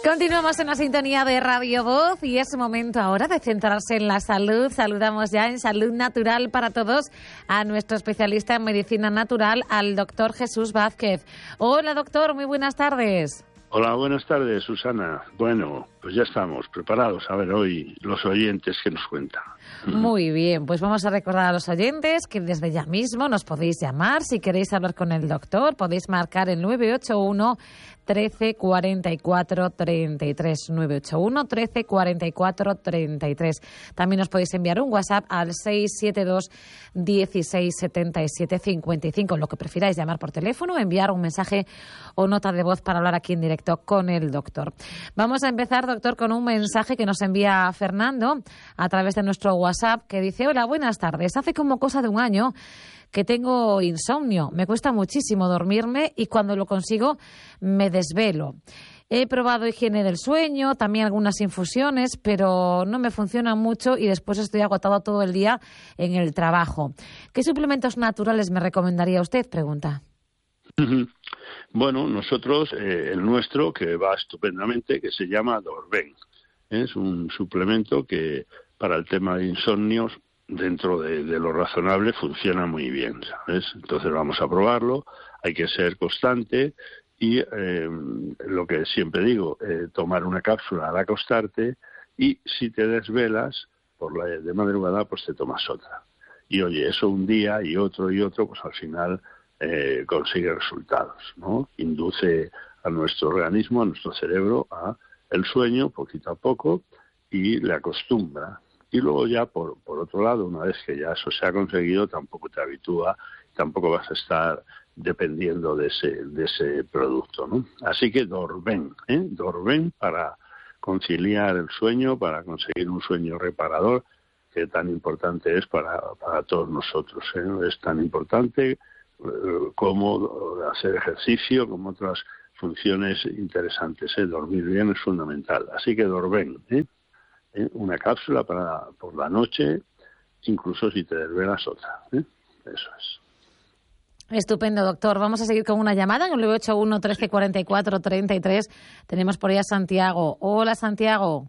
Continuamos en la sintonía de Radio Voz y es momento ahora de centrarse en la salud. Saludamos ya en Salud Natural para Todos a nuestro especialista en medicina natural, al doctor Jesús Vázquez. Hola, doctor, muy buenas tardes. Hola, buenas tardes, Susana. Bueno, pues ya estamos preparados a ver hoy los oyentes que nos cuentan. Muy bien, pues vamos a recordar a los oyentes que desde ya mismo nos podéis llamar. Si queréis hablar con el doctor, podéis marcar el 981 13 44 33, 981 13 44 33. También os podéis enviar un WhatsApp al 672 16 77 55, lo que prefiráis, llamar por teléfono, enviar un mensaje o nota de voz para hablar aquí en directo con el doctor. Vamos a empezar, doctor, con un mensaje que nos envía Fernando a través de nuestro WhatsApp, que dice: hola, buenas tardes. Hace como cosa de un año que tengo insomnio. Me cuesta muchísimo dormirme y cuando lo consigo me desvelo. He probado higiene del sueño, también algunas infusiones, pero no me funcionan mucho y después estoy agotado todo el día en el trabajo. ¿Qué suplementos naturales me recomendaría usted? Pregunta. Bueno, nosotros, el nuestro, que va estupendamente, que se llama Dorben. Es un suplemento que para el tema de insomnios, dentro de lo razonable, funciona muy bien, ¿sabes? Entonces vamos a probarlo, hay que ser constante y lo que siempre digo, tomar una cápsula al acostarte y si te desvelas de madrugada, pues te tomas otra. Y oye, eso un día y otro, pues al final consigue resultados, ¿no? Induce a nuestro organismo, a nuestro cerebro, a el sueño poquito a poco y le acostumbra. Y luego ya, por otro lado, una vez que ya eso se ha conseguido, tampoco te habitúa, tampoco vas a estar dependiendo de ese producto, ¿no? Así que Dorben para conciliar el sueño, para conseguir un sueño reparador, que tan importante es para todos nosotros, ¿eh? Es tan importante como hacer ejercicio, como otras funciones interesantes, ¿eh? Dormir bien es fundamental. Así que Dorben, una cápsula por la noche, incluso si te desvelas otra. Eso es. Estupendo, doctor. Vamos a seguir con una llamada en el 981 13 44 33. Tenemos por ahí a Santiago. Hola, Santiago.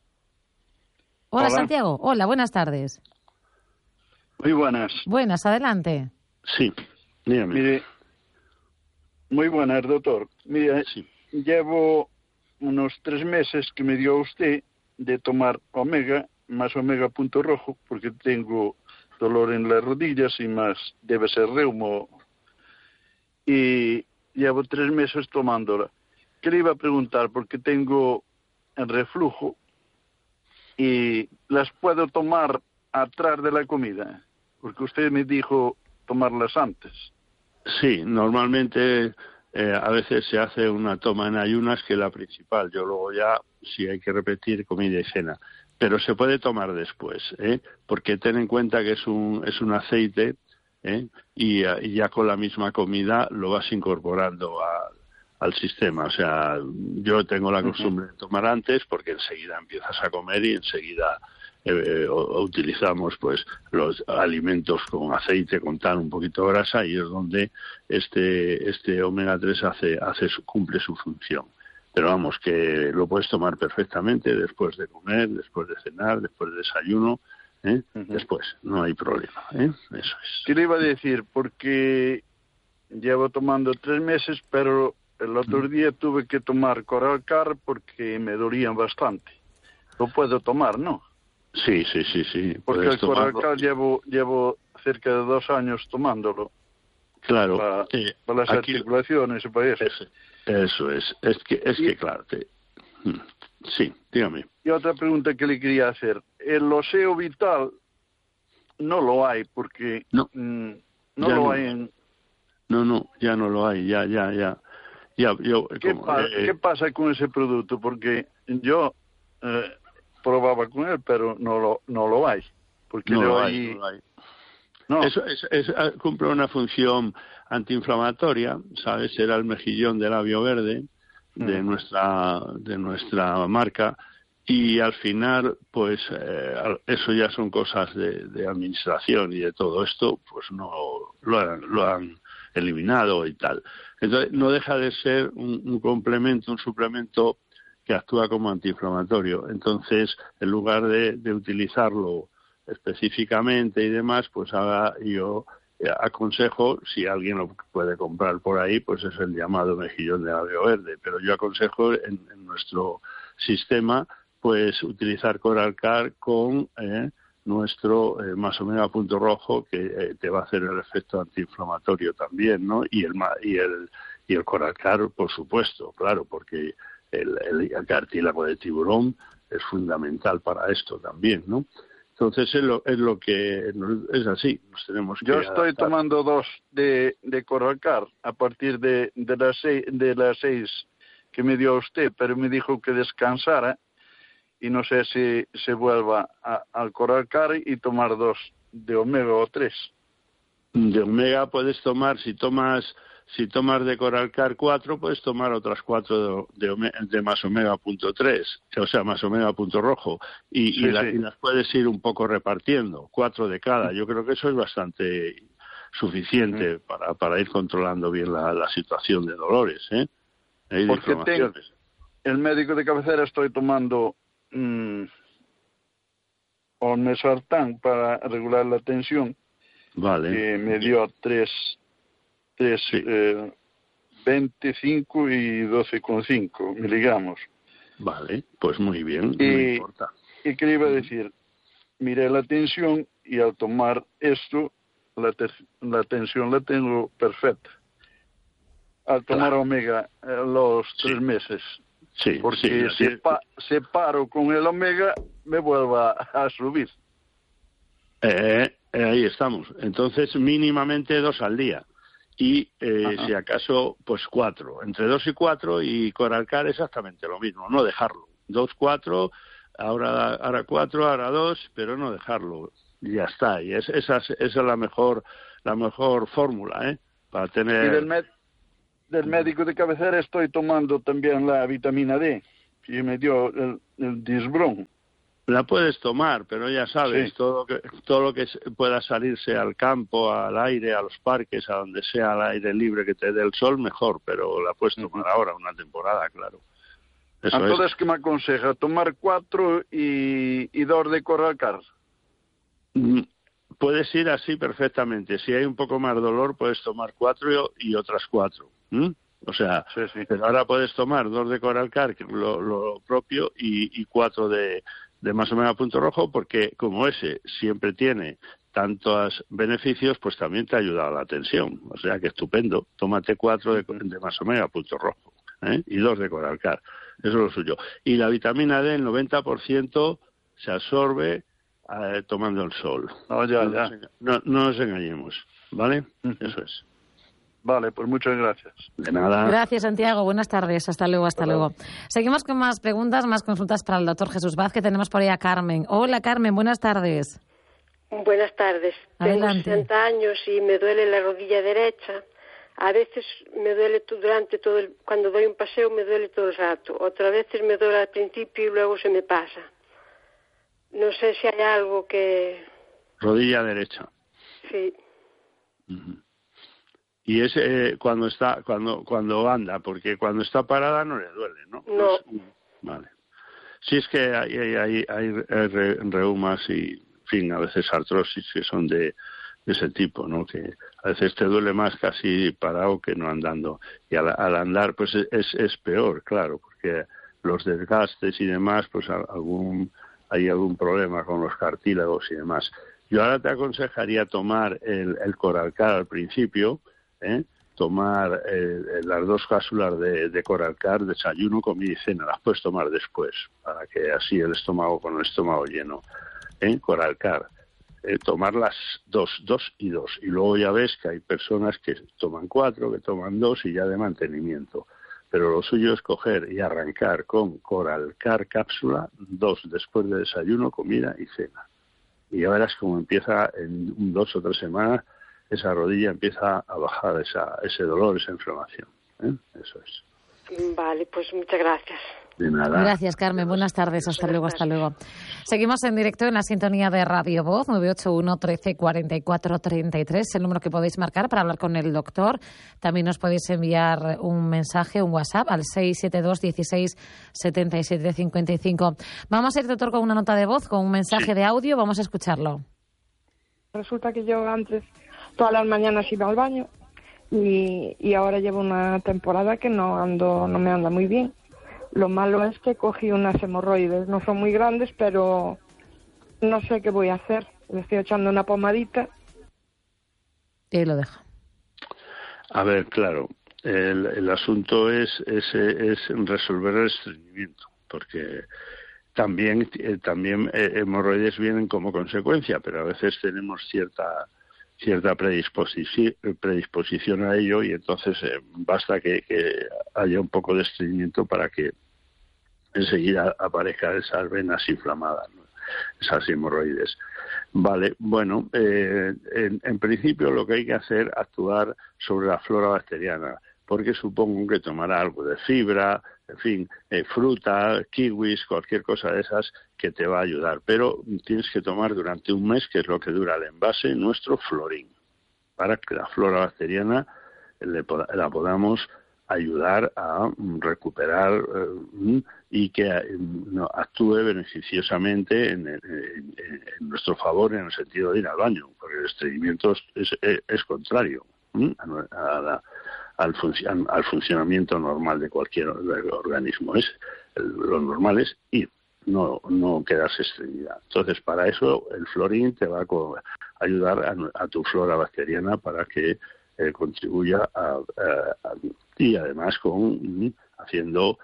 Hola, Santiago. Hola, buenas tardes. Muy buenas. Buenas, adelante. Sí, dígame. Mire, muy buenas, doctor. Mire, sí. Llevo unos 3 meses que me dio usted de tomar omega, más omega punto rojo, porque tengo dolor en las rodillas y más debe ser reumo. Y llevo 3 meses tomándola. ¿Qué le iba a preguntar? Porque tengo el reflujo y las puedo tomar atrás de la comida, porque usted me dijo tomarlas antes. Sí, normalmente a veces se hace una toma en ayunas, que es la principal. Yo luego ya, si hay que repetir, comida y cena. Pero se puede tomar después, porque ten en cuenta que es un aceite, y ya con la misma comida lo vas incorporando al sistema. O sea, yo tengo la costumbre de tomar antes, porque enseguida empiezas a comer y enseguida utilizamos pues los alimentos con aceite, con tal, un poquito de grasa, y es donde este omega 3 cumple su función. Pero vamos, que lo puedes tomar perfectamente después de comer, después de cenar, después de desayuno, después, no hay problema, Eso es. ¿Qué le iba a decir? Porque llevo tomando 3 meses, pero el otro día tuve que tomar Coralcar porque me dolían bastante. Lo puedo tomar, ¿no? Sí. Porque el Coralcar llevo cerca de 2 años tomándolo. Claro. Para las articulaciones y para eso. Eso es. Es que claro. Sí, dígame. Y otra pregunta que le quería hacer. El Oseo Vital no lo hay porque no lo hay en... No, ya no lo hay, ya. ¿Qué pasa con ese producto? Porque yo probaba con él, pero no lo hay. Porque no lo hay. No. Eso cumple una función antiinflamatoria, ¿sabes? Era el mejillón de labio verde de nuestra marca, y al final, pues eso ya son cosas de administración y de todo esto, pues no lo han eliminado y tal. Entonces no deja de ser un complemento, un suplemento que actúa como antiinflamatorio. Entonces, en lugar de utilizarlo específicamente y demás, pues ahora yo aconsejo, si alguien lo puede comprar por ahí, pues es el llamado mejillón de labio verde, pero yo aconsejo en nuestro sistema pues utilizar Coralcar con nuestro más omega punto rojo, que te va a hacer el efecto antiinflamatorio también, ¿no? Y el Coralcar, por supuesto, claro, porque el cartílago de tiburón es fundamental para esto también, ¿no? Entonces es lo que es así. Nos tenemos que Yo estoy adaptar. tomando 2 de Coralcar a partir de las 6 que me dio usted, pero me dijo que descansara y no sé si se vuelva al Coralcar y tomar 2 de omega o 3. De omega puedes tomar, si tomas de Coralcar 4, puedes tomar otras 4 de más omega punto 3, o sea, más omega punto rojo, y las puedes ir un poco repartiendo, 4 de cada. Yo creo que eso es bastante suficiente para ir controlando bien la situación de dolores, Porque el médico de cabecera estoy tomando Olmesartán para regular la tensión. Vale. Que me dio 25 y 12,5 miligramos. Vale, pues muy bien, no importa. ¿Y qué le iba a decir? Miré la tensión y al tomar esto, la tensión la tengo perfecta. Al tomar omega los 3 meses. Sí, porque si paro con el omega, me vuelva a subir. Ahí estamos. Entonces, mínimamente 2 al día. Y si acaso, pues 4. Entre 2 y 4, y Coralcar exactamente lo mismo. No dejarlo. 2, 4, ahora 4, ahora 2, pero no dejarlo. Y ya está. Y esa es la mejor fórmula, para tener... Y del médico de cabecera estoy tomando también la vitamina D, que me dio el Disbron. La puedes tomar, pero ya sabes, todo lo que pueda salirse al campo, al aire, a los parques, a donde sea al aire libre que te dé el sol, mejor, pero la puedes tomar ahora, una temporada, claro. Entonces, ¿qué me aconseja? ¿Tomar 4 y 2 de Coralcar? Puedes ir así perfectamente. Si hay un poco más dolor, puedes tomar 4 y otras 4. O sea, pero ahora puedes tomar 2 de Coralcar, que es lo propio, y 4 de más omega punto rojo, porque como ese siempre tiene tantos beneficios, pues también te ayuda a la tensión. O sea que estupendo. Tómate 4 de más omega punto rojo, y 2 de Coralcar. Eso es lo suyo. Y la vitamina D, el 90% se absorbe tomando el sol. No nos engañemos, ¿vale? Eso es. Vale, pues muchas gracias. De nada. Gracias, Santiago. Buenas tardes. Hasta luego. Seguimos con más preguntas, más consultas para el doctor Jesús Vázquez. Tenemos por ahí a Carmen. Hola, Carmen. Buenas tardes. Buenas tardes. Adelante. Tengo 60 años y me duele la rodilla derecha. A veces me duele cuando doy un paseo me duele todo el rato. Otras veces me duele al principio y luego se me pasa. No sé si hay algo que... Rodilla derecha. Sí. Y es cuando anda, porque cuando está parada no le duele, ¿no? No. Pues, vale. Sí, es que hay reumas y, en fin, a veces artrosis que son de ese tipo, ¿no? Que a veces te duele más casi parado que no andando. Y al andar, pues es peor, claro, porque los desgastes y demás, pues hay algún problema con los cartílagos y demás. Yo ahora te aconsejaría tomar el Coralcar al principio, tomar las 2 cápsulas de Coralcar, desayuno, comida y cena. Las puedes tomar después, para que así el estómago con el estómago lleno. Coralcar. Tomar las 2 y 2. Y luego ya ves que hay personas que toman 4, que toman 2 y ya de mantenimiento. Pero lo suyo es coger y arrancar con Coralcar cápsula, 2 después de desayuno, comida y cena. Y ya verás cómo empieza en 2 o 3 semanas, esa rodilla empieza a bajar ese dolor, esa inflamación. Eso es. Vale, pues muchas gracias. De nada. Gracias, Carmen. Buenas tardes. Hasta luego. Seguimos en directo en la sintonía de Radio Voz, 981 13 44 33, el número que podéis marcar para hablar con el doctor. También nos podéis enviar un mensaje, un WhatsApp, al 672 16 77 55. Vamos a ir, doctor, con una nota de voz, con un mensaje de audio. Vamos a escucharlo. Resulta que yo antes, todas las mañanas iba al baño y ahora llevo una temporada que no me anda muy bien. Lo malo es que cogí unas hemorroides, no son muy grandes, pero no sé qué voy a hacer. Le estoy echando una pomadita. Y ahí lo deja. A ver, claro, el asunto es resolver el estreñimiento, porque también hemorroides vienen como consecuencia, pero a veces tenemos cierta predisposición a ello, y entonces basta que haya un poco de estreñimiento para que enseguida aparezcan esas venas inflamadas, ¿no? Esas hemorroides. Vale, bueno, en principio lo que hay que hacer es actuar sobre la flora bacteriana, porque supongo que tomará algo de fibra, en fin, fruta, kiwis, cualquier cosa de esas que te va a ayudar. Pero tienes que tomar durante un mes, que es lo que dura el envase, nuestro Florin, para que la flora bacteriana la podamos ayudar a recuperar y que actúe beneficiosamente en nuestro favor, en el sentido de ir al baño, porque el estreñimiento es contrario al funcionamiento normal de cualquier organismo. Lo normal es ir, no quedarse estreñida. Entonces, para eso el Florin te va a ayudar a tu flora bacteriana para que contribuya y además haciendo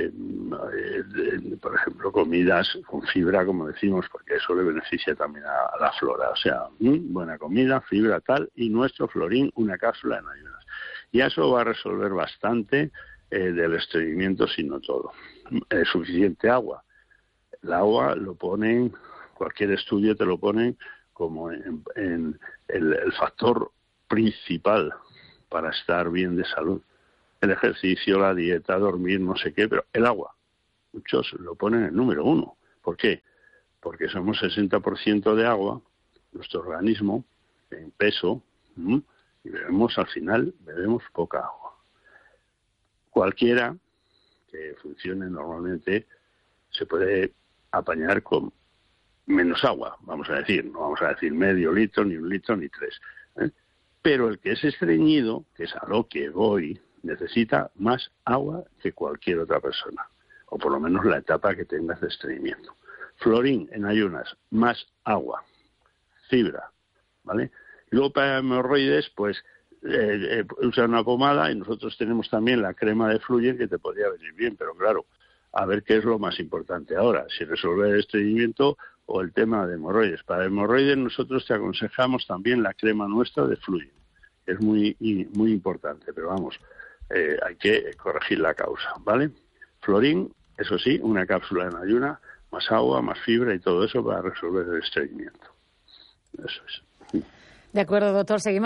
por ejemplo, comidas con fibra, como decimos, porque eso le beneficia también a la flora. O sea, buena comida, fibra, tal, y nuestro Florin, una cápsula en ayunas. Y eso va a resolver bastante del estreñimiento, si no todo. Suficiente agua. El agua lo ponen, cualquier estudio te lo ponen como en el factor principal para estar bien de salud. El ejercicio, la dieta, dormir, no sé qué, pero el agua. Muchos lo ponen en el número 1. ¿Por qué? Porque somos 60% de agua, nuestro organismo, en peso, y al final bebemos poca agua. Cualquiera que funcione normalmente se puede apañar con menos agua, vamos a decir. No vamos a decir medio litro, ni 1 litro, ni 3. Pero el que es estreñido, que es a lo que voy, necesita más agua que cualquier otra persona, o por lo menos la etapa que tengas de estreñimiento. Florin en ayunas, más agua, fibra, ¿vale? Luego para hemorroides, pues usa una pomada, y nosotros tenemos también la crema de Fluyen, que te podría venir bien, pero claro, a ver qué es lo más importante ahora, si resolver el estreñimiento o el tema de hemorroides. Para hemorroides nosotros te aconsejamos también la crema nuestra de Fluyen, que es muy importante, pero vamos, hay que corregir la causa, ¿vale? Florin, eso sí, una cápsula en ayuna, más agua, más fibra y todo eso para resolver el estreñimiento. Eso es. De acuerdo, doctor. Seguimos